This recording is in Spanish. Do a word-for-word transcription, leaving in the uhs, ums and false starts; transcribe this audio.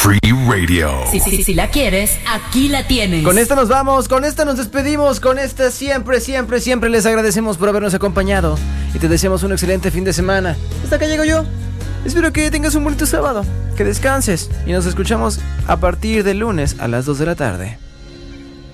Free Radio. Si, si, si, si la quieres, aquí la tienes. Con esta nos vamos, con esta nos despedimos, con esta siempre, siempre, siempre les agradecemos por habernos acompañado y te deseamos un excelente fin de semana. Hasta acá llego yo. Espero que tengas un bonito sábado, que descanses y nos escuchamos a partir del lunes a las dos de la tarde.